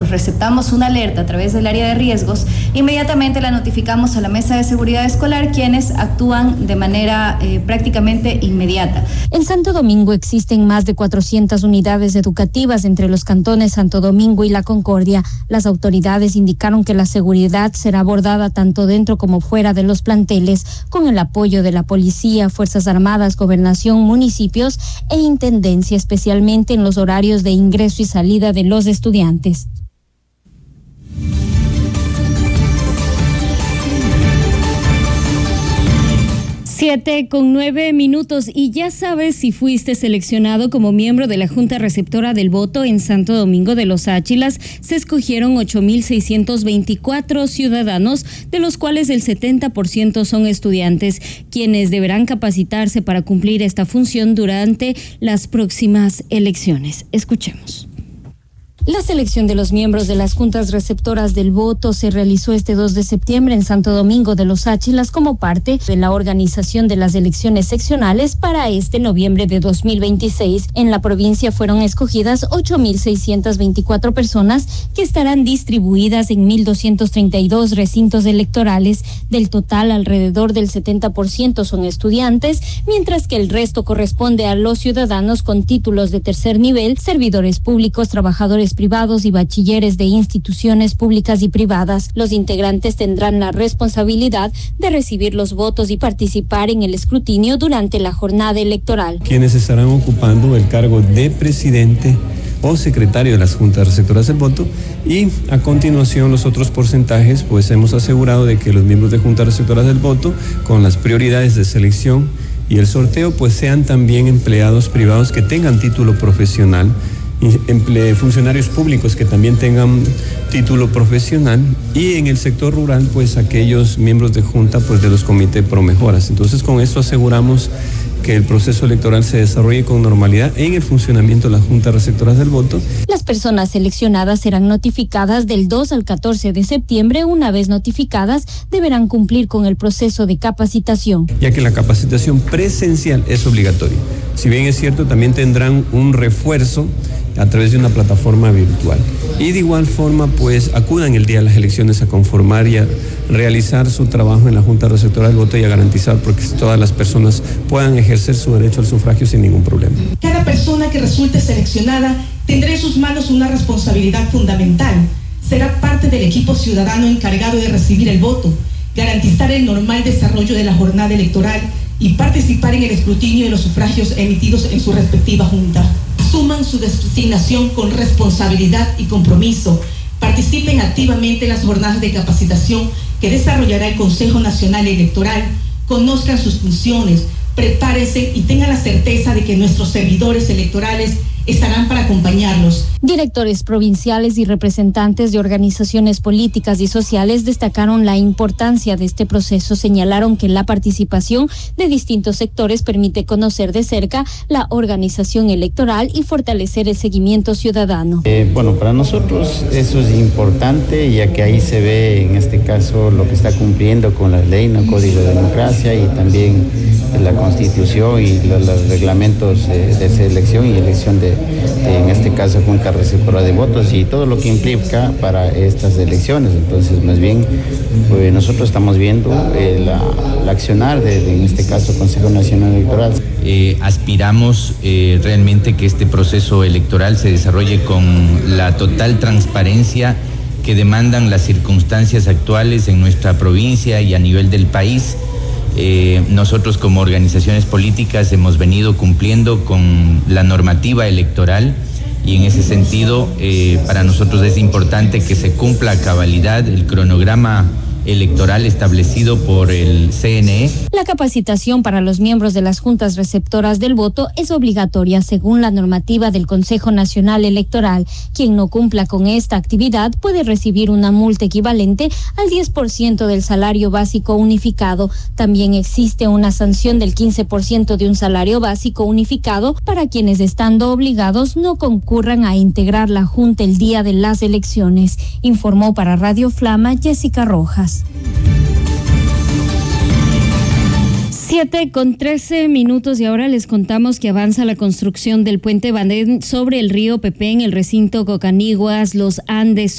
nosotros receptamos una alerta a través del área de riesgos, inmediatamente la notificamos a la mesa de seguridad escolar, quienes actúan de manera prácticamente inmediata. En Santo Domingo existen más de 400 unidades educativas entre los cantones Santo Domingo y La Concordia. Las autoridades indicaron que la seguridad será abordada tanto dentro como fuera de los planteles, con el apoyo de la policía, Fuerzas Armadas, Gobernación, municipios e intendencia, especialmente en los horarios de ingreso y salida de los estudiantes. 7:09 y ya sabes si fuiste seleccionado como miembro de la Junta Receptora del Voto en Santo Domingo de los Áchilas. Se escogieron 8,624 ciudadanos, de los cuales el 70% son estudiantes, quienes deberán capacitarse para cumplir esta función durante las próximas elecciones. Escuchemos. La selección de los miembros de las juntas receptoras del voto se realizó este 2 de septiembre en Santo Domingo de los Áchilas como parte de la organización de las elecciones seccionales para este noviembre de 2026. En la provincia fueron escogidas 8,624 personas que estarán distribuidas en 1,232 recintos electorales. Del total, alrededor del 70% son estudiantes, mientras que el resto corresponde a los ciudadanos con títulos de tercer nivel, servidores públicos, trabajadores privados y bachilleres de instituciones públicas y privadas. Los integrantes tendrán la responsabilidad de recibir los votos y participar en el escrutinio durante la jornada electoral. Quienes estarán ocupando el cargo de presidente o secretario de las juntas receptoras del voto, y a continuación los otros porcentajes, pues hemos asegurado de que los miembros de juntas receptoras del voto, con las prioridades de selección y el sorteo, pues sean también empleados privados que tengan título profesional, funcionarios públicos que también tengan título profesional, y en el sector rural pues aquellos miembros de junta pues de los comités pro mejoras. Entonces con esto aseguramos que el proceso electoral se desarrolle con normalidad en el funcionamiento de las juntas receptoras del voto. Las personas seleccionadas serán notificadas del 2 al 14 de septiembre. Una vez notificadas, deberán cumplir con el proceso de capacitación. Ya que la capacitación presencial es obligatoria. Si bien es cierto, también tendrán un refuerzo a través de una plataforma virtual. Y de igual forma, pues acudan el día de las elecciones a conformar y a realizar su trabajo en la Junta Receptora del Voto y a garantizar porque todas las personas puedan ejercer su derecho al sufragio sin ningún problema. Cada persona que resulte seleccionada tendrá en sus manos una responsabilidad fundamental. Será parte del equipo ciudadano encargado de recibir el voto, garantizar el normal desarrollo de la jornada electoral y participar en el escrutinio de los sufragios emitidos en su respectiva junta. Asuman su designación con responsabilidad y compromiso. Participen activamente en las jornadas de capacitación que desarrollará el Consejo Nacional Electoral. Conozcan sus funciones, prepárense y tengan la certeza de que nuestros servidores electorales estarán para acompañarlos. Directores provinciales y representantes de organizaciones políticas y sociales destacaron la importancia de este proceso. Señalaron que la participación de distintos sectores permite conocer de cerca la organización electoral y fortalecer el seguimiento ciudadano. Para nosotros eso es importante, ya que ahí se ve en este caso lo que está cumpliendo con la ley, el Código de Democracia y también la Constitución y los reglamentos de selección y elección de en este caso Junta Receptora de Votos y todo lo que implica para estas elecciones. Entonces, más bien, pues nosotros estamos viendo el accionar en este caso Consejo Nacional Electoral. Aspiramos realmente que este proceso electoral se desarrolle con la total transparencia que demandan las circunstancias actuales en nuestra provincia y a nivel del país. Nosotros como organizaciones políticas hemos venido cumpliendo con la normativa electoral y en ese sentido para nosotros es importante que se cumpla a cabalidad el cronograma electoral establecido por el CNE. La capacitación para los miembros de las juntas receptoras del voto es obligatoria según la normativa del Consejo Nacional Electoral. Quien no cumpla con esta actividad puede recibir una multa equivalente al 10% del salario básico unificado. También existe una sanción del 15% de un salario básico unificado para quienes, estando obligados, no concurran a integrar la junta el día de las elecciones. Informó para Radio Flama Jessica Rojas. 7:13 y ahora les contamos que avanza la construcción del puente Bandén sobre el río Pepe en el recinto Cocaniguas, Los Andes.